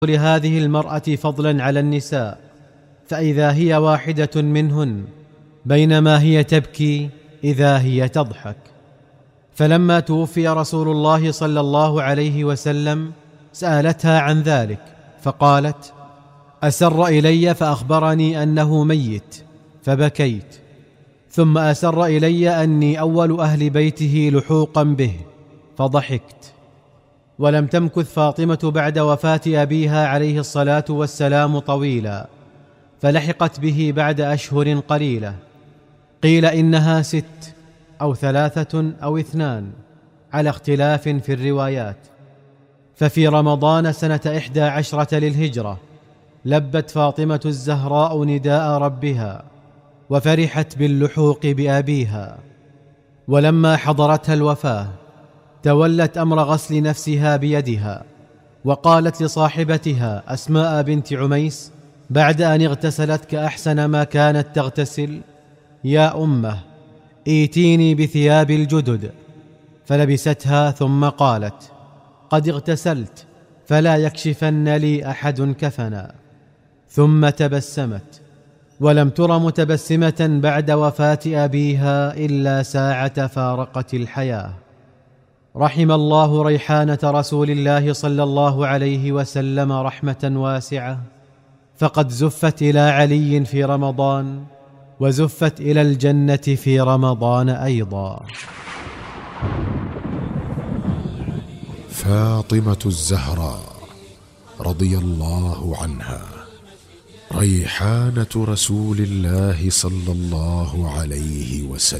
لهذه المرأة فضلا على النساء، فإذا هي واحدة منهن بينما هي تبكي إذا هي تضحك. فلما توفي رسول الله صلى الله عليه وسلم سألتها عن ذلك، فقالت: أسر إلي فأخبرني أنه ميت فبكيت، ثم أسر إلي أني أول أهل بيته لحوقا به فضحكت. ولم تمكث فاطمة بعد وفاة أبيها عليه الصلاة والسلام طويلا، فلحقت به بعد أشهر قليلة، قيل إنها 6 أو 3 أو 2 على اختلاف في الروايات. ففي رمضان سنة 11 للهجرة لبت فاطمة الزهراء نداء ربها وفرحت باللحوق بأبيها. ولما حضرتها الوفاة تولت أمر غسل نفسها بيدها، وقالت لصاحبتها أسماء بنت عميس بعد أن اغتسلت كأحسن ما كانت تغتسل: يا أمه، ائتيني بثياب الجدد. فلبستها ثم قالت: قد اغتسلت، فلا يكشفن لي أحد كفنا. ثم تبسمت، ولم تر متبسمة بعد وفاة أبيها إلا ساعة فارقت الحياة. رحم الله ريحانة رسول الله صلى الله عليه وسلم رحمة واسعة، فقد زفت إلى علي في رمضان، وزفت إلى الجنة في رمضان أيضا. فاطمة الزهراء رضي الله عنها ريحانة رسول الله صلى الله عليه وسلم.